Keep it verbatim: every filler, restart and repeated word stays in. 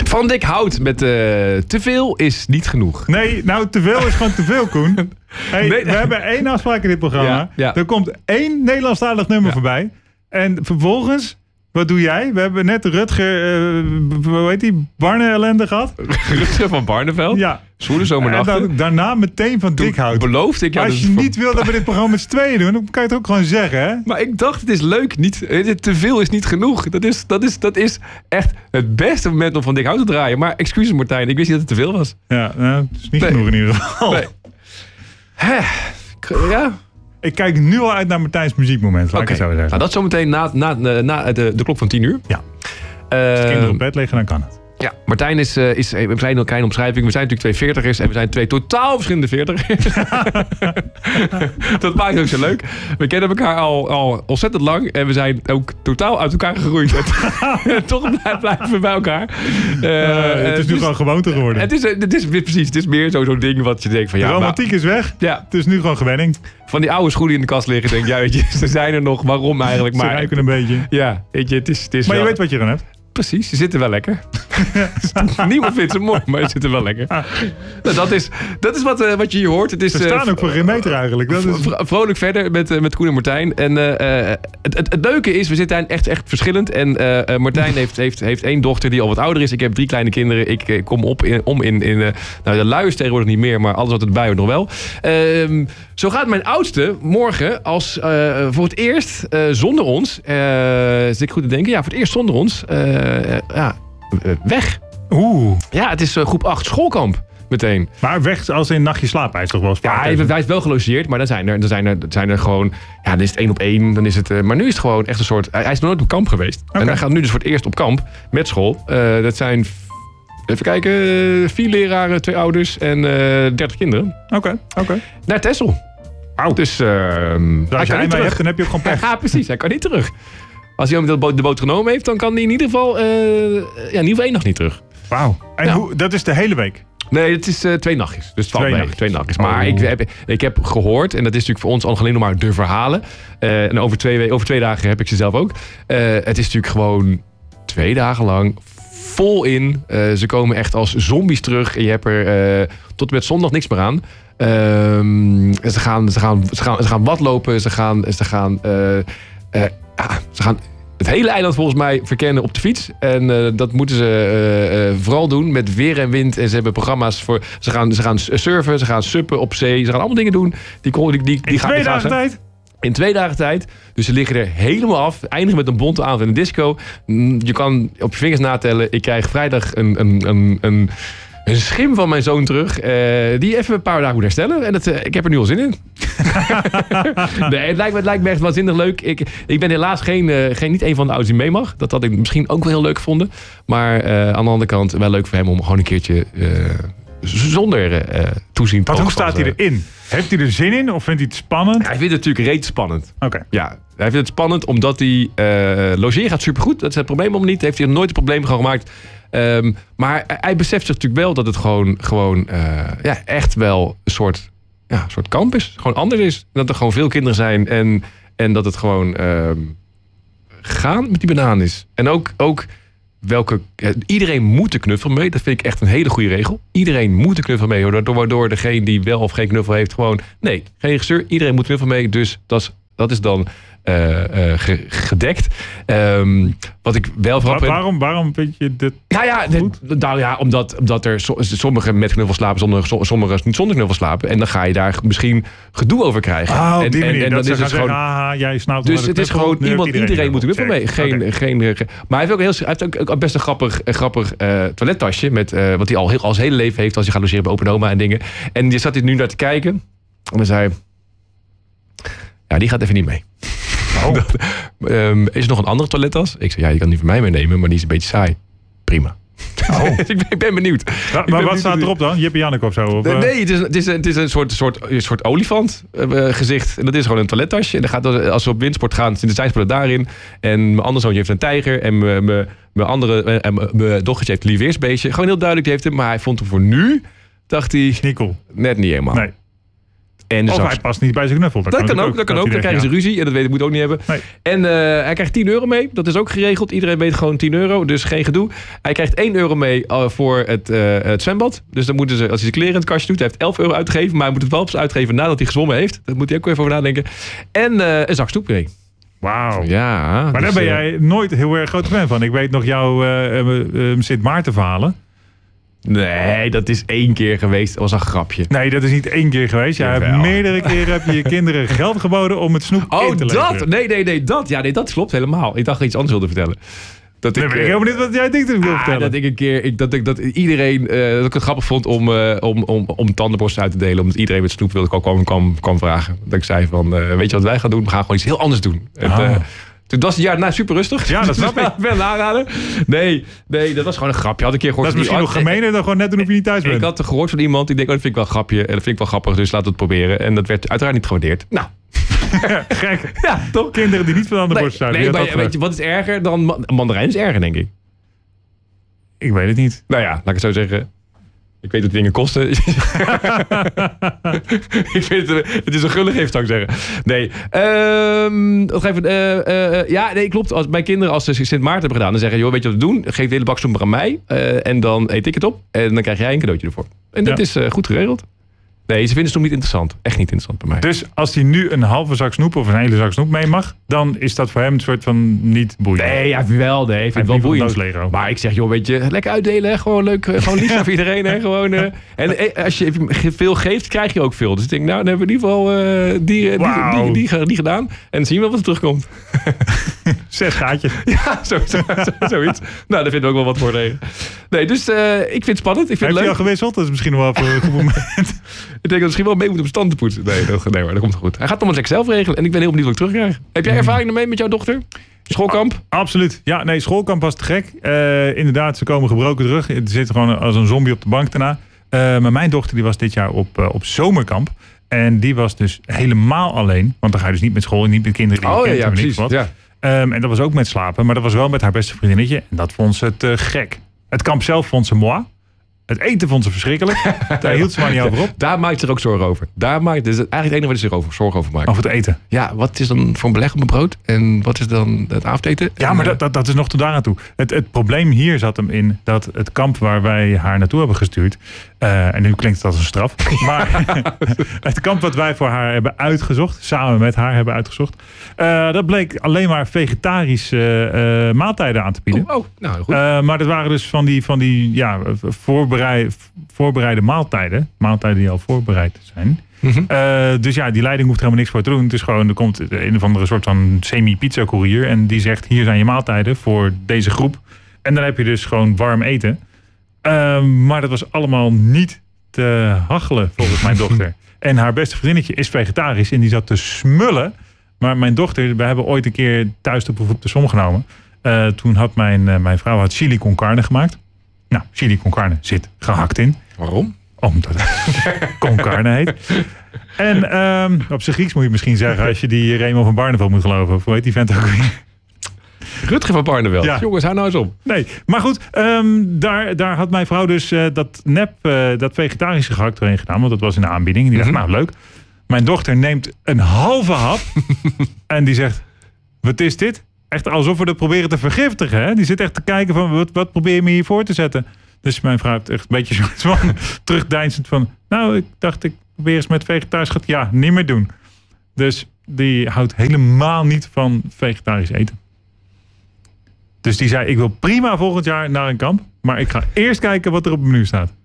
Van Dik Hout met uh, te veel is niet genoeg. Nee, nou te veel is gewoon te veel, Koen. Hey, nee, we hebben één afspraak in dit programma. Ja, ja. Er komt één Nederlandstalig nummer ja. voorbij. En vervolgens, wat doe jij? We hebben net Rutger, uh, hoe heet die, Barne-ellende gehad. Rutger van Barneveld? Ja. Zwoele zomernachten. En dan, daarna meteen van Dik Hout. Beloofde ik jou. Als je niet wil dat we dit programma met z'n tweeën doen, dan kan je het ook gewoon zeggen, hè? Maar ik dacht, het is leuk. Niet, te veel is niet genoeg. Dat is, dat, is, dat is echt het beste moment om van Dik Hout te draaien. Maar excuses Martijn, ik wist niet dat het te veel was. Ja, nou, het is niet nee. genoeg in ieder geval. Nee. Ja. Ik kijk nu al uit naar Martijn's muziekmoment, laat okay. ik het zo zeggen. Nou, dat zometeen na, na, na de, de klok van tien uur. Ja. Uh, Als kinderen op bed liggen, dan kan het. Ja, Martijn is, uh, is we zijn een kleine omschrijving. We zijn natuurlijk twee veertigers en we zijn twee totaal verschillende veertigers. Dat maakt het ook zo leuk. We kennen elkaar al, al ontzettend lang en we zijn ook totaal uit elkaar gegroeid. Toch blijven we bij elkaar. Uh, uh, het is nu dus, gewoon gewoonte geworden. Het is, het is precies, het is meer zo, zo'n ding wat je denkt van ja. De romantiek maar, is weg. Ja. Het is nu gewoon gewenning. Van die oude schoenen in de kast liggen, denk je, ja, weet je, ze zijn er nog. Waarom eigenlijk? Ze maar ruiken een beetje. Ja, weet je, het is, het is maar wel, je weet wat je dan hebt. Precies, ze zitten wel lekker. Niemand vindt ze mooi, maar ze zitten wel lekker. Nou, dat is, dat is wat, uh, wat je hier hoort. Het is, we staan uh, ook voor geen meter eigenlijk. Dat is... v- vrolijk verder met, uh, met Koen en Martijn. En uh, uh, het, het, het leuke is, we zitten echt, echt verschillend. En uh, uh, Martijn heeft, heeft, heeft één dochter die al wat ouder is. Ik heb drie kleine kinderen. Ik uh, kom op in, om in... in uh, nou, de lui is tegenwoordig niet meer, maar alles wat erbij hoort nog wel. Uh, zo gaat mijn oudste morgen als uh, voor het eerst uh, zonder ons... Uh, zit ik goed te denken? Ja, voor het eerst zonder ons... Uh, Uh, ja, uh, weg. Oeh. Ja, het is uh, groep acht schoolkamp meteen. Maar weg als in nachtje slapen, hij is toch wel spaar. Ja, hij, hij is wel gelogeerd, maar dan zijn er, dan zijn er, dan zijn er gewoon... Ja, dan is het één op één, dan is het... Uh, maar nu is het gewoon echt een soort... Uh, hij is nog nooit op kamp geweest. Okay. En hij gaat nu dus voor het eerst op kamp met school. Uh, dat zijn... Even kijken, vier leraren, twee ouders en uh, dertig kinderen. Oké, okay, oké. Okay. Naar Texel. Auw. Dus uh, als jij mij hebt, dan heb je ook gewoon pech. Ja, precies. Hij kan niet terug. Als hij de boot, de boot genomen heeft, dan kan hij in ieder geval, uh, ja, in ieder geval één nacht niet terug. Wauw. En ja. hoe, dat is de hele week? Nee, het is uh, twee nachtjes. Dus twee nachtjes. Twee nachtjes. Maar oh. ik, heb, ik heb gehoord, en dat is natuurlijk voor ons alleen nog maar de verhalen. Uh, en over twee, over twee dagen heb ik ze zelf ook. Uh, het is natuurlijk gewoon twee dagen lang vol in. Uh, ze komen echt als zombies terug. En je hebt er uh, tot en met zondag niks meer aan. Uh, ze, gaan, ze, gaan, ze, gaan, ze gaan wat lopen. Ze gaan... Ze gaan uh, uh, Ja, ze gaan het hele eiland volgens mij verkennen op de fiets. En uh, dat moeten ze uh, uh, vooral doen met weer en wind. En ze hebben programma's voor... Ze gaan, ze gaan surfen, ze gaan suppen op zee. Ze gaan allemaal dingen doen. Die, die, die, die In gaan, twee die dagen gaan tijd? In twee dagen tijd. Dus ze liggen er helemaal af. Eindigen met een bonte avond in een disco. Je kan op je vingers natellen. Ik krijg vrijdag een... een, een, een Een schim van mijn zoon terug, uh, die even een paar dagen moet herstellen. En dat, uh, ik heb er nu al zin in. Nee, het lijkt, me, het lijkt me echt waanzinnig leuk. Ik, ik ben helaas geen, uh, geen, niet een van de ouders die mee mag. Dat had ik misschien ook wel heel leuk gevonden. Maar uh, aan de andere kant wel leuk voor hem om gewoon een keertje uh, zonder uh, toezien te Maar hoe staat hij erin? Heeft hij er zin in of vindt hij het spannend? Ja, hij vindt het natuurlijk reet spannend. Oké. Okay. Ja, hij vindt het spannend omdat hij uh, logeren gaat supergoed. Dat is het probleem om niet. Heeft hij er nooit een probleem van gemaakt. Um, maar hij beseft zich natuurlijk wel dat het gewoon, gewoon uh, ja, echt wel een soort, ja, een soort kamp is. Gewoon anders is. Dat er gewoon veel kinderen zijn en, en dat het gewoon uh, gaan met die banaan is. En ook, ook welke... Ja, iedereen moet de knuffel mee. Dat vind ik echt een hele goede regel. Iedereen moet de knuffel mee. Waardoor, waardoor degene die wel of geen knuffel heeft gewoon... Nee, geen regisseur. Iedereen moet knuffel mee. Dus dat is, dat is dan... Uh, uh, ge- gedekt. Um, wat ik wel Waar, waarom, waarom vind je dit nou ja, dit, nou ja, omdat, omdat er so, sommigen met knuffel slapen, sommigen, sommigen niet zonder knuffel slapen. En dan ga je daar misschien gedoe over krijgen. Oh, en, die en, en dat dan is het gewoon. Ah, jij snapt dus het is gewoon iemand, iedereen, iedereen moet er knuffel mee. Geen, okay. geen, maar hij heeft ook, heel, hij heeft ook best een grappig, grappig uh, toilettasje. Met, uh, wat hij al heel, als hele leven heeft als hij gaat logeren bij Open Oma en dingen. En je zat hier nu naar te kijken. En dan zei ja, die gaat even niet mee. Oh. Dat, um, is er nog een andere toilettas? Ik zei, ja, je kan die van mij meenemen, maar die is een beetje saai. Prima. Oh. ik, ben, ik ben benieuwd. Ja, ik maar ben wat benieuwd staat erop dan? Jippe Janneke of zo? Of, uh... Nee, het is, het is, het is een soort, soort, soort olifant uh, gezicht. En dat is gewoon een toilettasje. En dan gaat, als we op windsport gaan, zitten de zijspoelen daarin. En mijn andere zoontje heeft een tijger. En mijn, mijn, mijn andere, en mijn, mijn dochtertje heeft een lieveersbeestje. Gewoon heel duidelijk, die heeft hem. Maar hij vond hem voor nu, dacht hij... Snikkel. Net niet helemaal. Nee. En of hij past niet bij zijn knuffel. Dat, dat kan ook, ook, dat kan ook. Dan krijgen ze ruzie en dat weet ik moet ook niet hebben. Nee. En uh, hij krijgt tien euro mee. Dat is ook geregeld. Iedereen weet gewoon tien euro, dus geen gedoe. Hij krijgt één euro mee uh, voor het, uh, het zwembad. Dus dan moeten ze, als hij zijn kleren in het kastje doet, hij heeft elf euro uitgegeven, maar hij moet het wel uitgeven nadat hij gezwommen heeft. Dat moet hij ook even over nadenken. En uh, een zak snoep mee. Wauw. Ja. Maar dus, daar ben jij nooit heel erg groot fan van. Ik weet nog jouw uh, uh, uh, Sint Maarten verhalen. Nee, dat is één keer geweest. Dat was een grapje. Nee, dat is niet één keer geweest. Ja, hebt meerdere keren heb je je kinderen geld geboden om het snoep oh, in te leveren. Oh, dat? Nee, nee, nee, dat. Ja, nee, dat klopt helemaal. Ik dacht dat je iets anders wilde vertellen. Dat ik, nee, ik weet helemaal niet wat jij denkt dat ik wil ah, vertellen. Dat ik een keer, ik, dat ik dat iedereen, uh, dat ik het grappig vond om, uh, om, om, om tandenborsten uit te delen. Omdat iedereen met snoep wilde kwam, kwam, kwam vragen. Dat ik zei van, uh, weet je wat wij gaan doen? We gaan gewoon iets heel anders doen. Ah. En, uh, toen was het jaar na super rustig. Ja, dat snap ik. Ik ben aanraden. Nee, nee, dat was gewoon een grapje. Had een keer gehoord. Dat is misschien nog gemener dan gewoon net doen of je niet thuis bent. Ik had er gehoord van iemand. Ik denk, oh, dat vind ik wel een grapje. En dat vind ik wel grappig, dus laten we het proberen. En dat werd uiteraard niet gewaardeerd. Nou. Gek. Ja, toch? Kinderen die niet van de borst zijn. Nee, maar weet je, wat is erger dan... Ma- mandarijn is erger, denk ik. Ik weet het niet. Nou ja, laat ik het zo zeggen. Ik weet dat dingen kosten. Ik vind het, het is een gulle gift, zou ik zeggen. Nee. Um, nog even, uh, uh, ja, nee, klopt. Als mijn kinderen, als ze Sint Maarten hebben gedaan, dan zeggen, joh, weet je wat we doen? Geef de hele bak snoep maar aan mij. Uh, en dan eet ik het op. En dan krijg jij een cadeautje ervoor. En dat ja. is uh, goed geregeld. Nee, ze vinden snoep niet interessant. Echt niet interessant bij mij. Dus als hij nu een halve zak snoep of een hele zak snoep mee mag, dan is dat voor hem een soort van niet boeiend. Nee, ja, wel. Nee, ik vind het wel boeiend. Maar ik zeg, joh, weet je, lekker uitdelen. Hè? Gewoon leuk, gewoon lief voor iedereen. Hè? Gewoon, uh, en als je veel geeft, krijg je ook veel. Dus ik denk, nou, dan hebben we in ieder geval uh, die, wow. die, die, die, die gedaan. En zien we wat er terugkomt. Zes gaatjes. Ja, zo, zo, zo, zoiets. Nou, daar vinden we ook wel wat voor tegen. Nee, dus uh, ik vind het spannend. Ik vind Heeft het leuk. hij al gewisseld? Dat is misschien nog wel voor een goed moment. Ik denk dat misschien wel mee moet om stand te poetsen. Nee, dat, nee maar dat komt goed. Hij gaat allemaal zelf regelen. En ik ben heel benieuwd wat ik terugkrijg. Heb jij ervaring ermee met jouw dochter? Schoolkamp? A- absoluut. Ja, nee, schoolkamp was te gek. Uh, inderdaad, ze komen gebroken terug. Ze zitten gewoon als een zombie op de bank daarna. Uh, maar mijn dochter die was dit jaar op, uh, op zomerkamp. En die was dus helemaal alleen. Want dan ga je dus niet met school en niet met kinderen die oh, je kent. Ja, ja, precies. Wat. Ja. Um, en dat was ook met slapen. Maar dat was wel met haar beste vriendinnetje. En dat vond ze te gek. Het kamp zelf vond ze moi. Het eten vond ze verschrikkelijk. Daar hield ze maar niet over op. Daar maakt ze er ook zorgen over. Daar maakt, dat is eigenlijk het enige waar ze zich over, zorgen over maakt. Over het eten? Ja, wat is dan voor een beleg op mijn brood? En wat is dan het avondeten? Ja, maar dat, dat, dat is nog tot daar naartoe. Het, het probleem hier zat hem in dat het kamp waar wij haar naartoe hebben gestuurd... Uh, en nu klinkt het als een straf. Maar het kamp wat wij voor haar hebben uitgezocht... samen met haar hebben uitgezocht... Uh, dat bleek alleen maar vegetarische uh, maaltijden aan te bieden. Oh, oh nou goed. Uh, maar dat waren dus van die, van die ja, voorbereid, voorbereide maaltijden. Maaltijden die al voorbereid zijn. Mm-hmm. Uh, dus ja, die leiding hoeft er helemaal niks voor te doen. Het is gewoon, er komt een of andere soort van semi-pizza-courier... en die zegt, hier zijn je maaltijden voor deze groep. En dan heb je dus gewoon warm eten... Uh, maar dat was allemaal niet te hachelen volgens mijn dochter. En haar beste vriendinnetje is vegetarisch en die zat te smullen. Maar mijn dochter, we hebben ooit een keer thuis de proef op de som genomen. Uh, toen had mijn, uh, mijn vrouw had chili con carne gemaakt. Nou, chili con carne zit gehakt in. Waarom? Omdat het con carne heet. En um, op zijn Grieks moet je misschien zeggen als je die Raymond van Barneveld moet geloven. Hoe heet die vent ook weer? Rutger van Barneveld. Ja. Jongens, hou nou eens op. Nee, maar goed, um, daar, daar had mijn vrouw dus uh, dat nep, uh, dat vegetarische gehakt erin gedaan. Want dat was in de aanbieding. En die mm-hmm. dacht, nou leuk. Mijn dochter neemt een halve hap. En die zegt, wat is dit? Echt alsof we dat proberen te vergiftigen. Hè? Die zit echt te kijken van, wat, wat probeer je me hier voor te zetten? Dus mijn vrouw heeft echt een beetje soort van terugdeinsend van... Nou, ik dacht, ik probeer eens met vegetarisch gehakt. Ja, niet meer doen. Dus die houdt helemaal niet van vegetarisch eten. Dus die zei, ik wil prima volgend jaar naar een kamp. Maar ik ga eerst kijken wat er op het menu staat.